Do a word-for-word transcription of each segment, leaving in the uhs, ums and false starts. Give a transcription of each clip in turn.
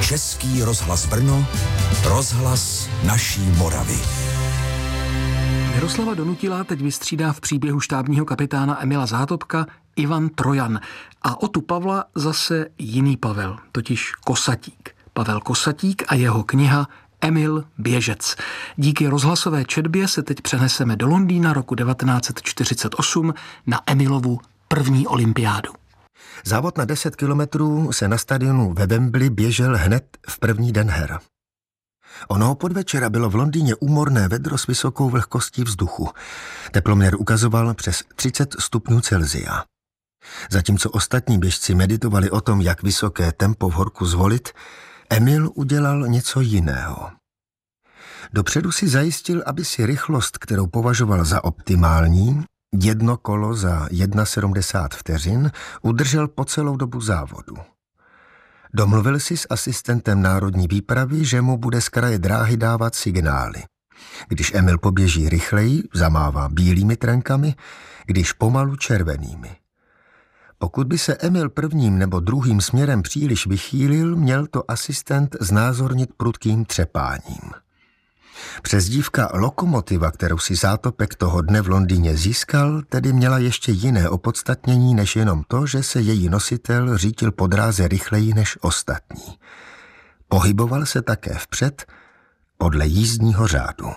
Český rozhlas Brno, rozhlas naší Moravy. Miroslava Donutila teď vystřídá v příběhu štábního kapitána Emila Zátopka Ivan Trojan. A o tu Pavla zase jiný Pavel, totiž Kosatík. Pavel Kosatík a jeho kniha Emil Běžec. Díky rozhlasové četbě se teď přeneseme do Londýna roku devatenáct set čtyřicet osm na Emilovu první olympiádu. Závod na deset kilometrů se na stadionu ve Wembley běžel hned v první den her. Onoho podvečera bylo v Londýně úmorné vedro s vysokou vlhkostí vzduchu. Teploměr ukazoval přes třicet stupňů Celsia. Zatímco ostatní běžci meditovali o tom, jak vysoké tempo v horku zvolit, Emil udělal něco jiného. Dopředu si zajistil, aby si rychlost, kterou považoval za optimální, jedno kolo za sedmdesát jedna vteřin, udržel po celou dobu závodu. Domluvil si s asistentem národní výpravy, že mu bude z kraje dráhy dávat signály. Když Emil poběží rychleji, zamává bílými trenkami, když pomalu červenými. Pokud by se Emil prvním nebo druhým směrem příliš vychýlil, měl to asistent znázornit prudkým třepáním. Přezdívka Lokomotiva, kterou si Zátopek toho dne v Londýně získal, tedy měla ještě jiné opodstatnění než jenom to, že se její nositel řítil po dráze rychleji než ostatní. Pohyboval se také vpřed podle jízdního řádu.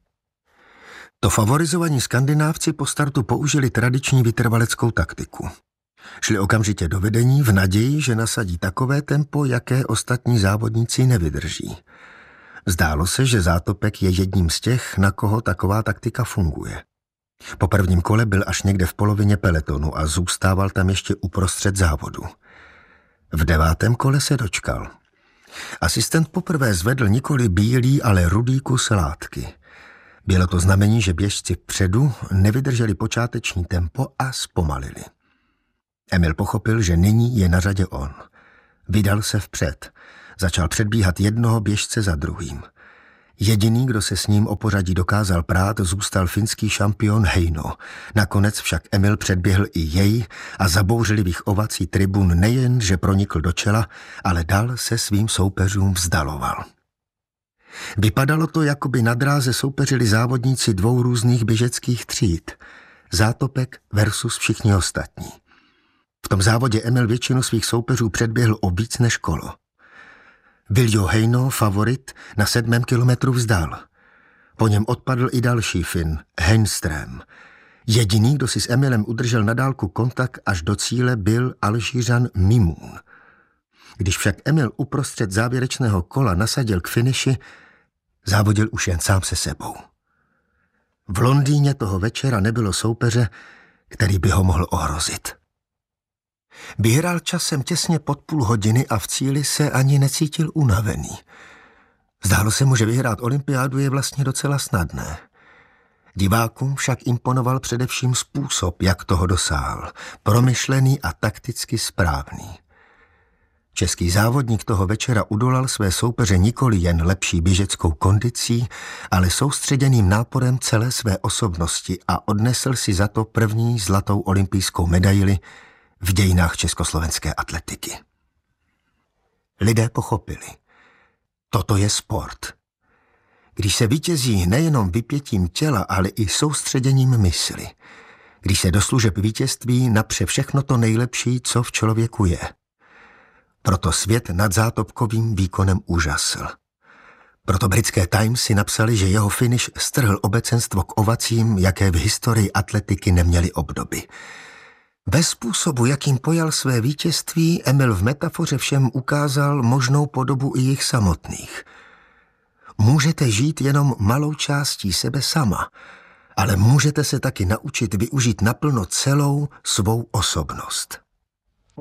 To favorizovaní Skandinávci po startu použili tradiční vytrvaleckou taktiku. Šli okamžitě do vedení v naději, že nasadí takové tempo, jaké ostatní závodníci nevydrží. Zdálo se, že Zátopek je jedním z těch, na koho taková taktika funguje. Po prvním kole byl až někde v polovině pelotonu a zůstával tam ještě uprostřed závodu. V devátém kole se dočkal. Asistent poprvé zvedl nikoli bílý, ale rudý kus látky. Bylo to znamení, že běžci vpředu nevydrželi počáteční tempo a zpomalili. Emil pochopil, že nyní je na řadě on. Vydal se vpřed. Začal předbíhat jednoho běžce za druhým. Jediný, kdo se s ním o pořadí dokázal prát, zůstal finský šampion Heino. Nakonec však Emil předběhl i jej a zabouřlivých ovací tribun nejen, že pronikl do čela, ale dal se svým soupeřům vzdaloval. Vypadalo to, jako by na dráze soupeřili závodníci dvou různých běžeckých tříd. Zátopek versus všichni ostatní. V tom závodě Emil většinu svých soupeřů předběhl o víc než kolo. Viljo Heino, favorit, na sedmém kilometru vzdal. Po něm odpadl i další Fin, Henström. Jediný, kdo si s Emilem udržel na dálku kontakt až do cíle, byl Alžířan Mimoun. Když však Emil uprostřed závěrečného kola nasadil k finiši, závodil už jen sám se sebou. V Londýně toho večera nebylo soupeře, který by ho mohl ohrozit. Vyhrál časem těsně pod půl hodiny a v cíli se ani necítil unavený. Zdálo se mu, že vyhrát olympiádu je vlastně docela snadné. Divákům však imponoval především způsob, jak toho dosáhl, promyšlený a takticky správný. Český závodník toho večera udolal své soupeře nikoli jen lepší běžeckou kondicí, ale soustředěným náporem celé své osobnosti a odnesl si za to první zlatou olympijskou medaili v dějinách československé atletiky. Lidé pochopili. Toto je sport. Když se vítězí nejenom vypětím těla, ale i soustředěním mysli. Když se do služeb vítězství napře všechno to nejlepší, co v člověku je. Proto svět nad Zátopkovým výkonem úžasl. Proto britské Times si napsali, že jeho finish strhl obecenstvo k ovacím, jaké v historii atletiky neměly obdoby. Bez způsobu, jakým pojal své vítězství, Emil v metafoře všem ukázal možnou podobu i jich samotných. Můžete žít jenom malou částí sebe sama, ale můžete se taky naučit využít naplno celou svou osobnost.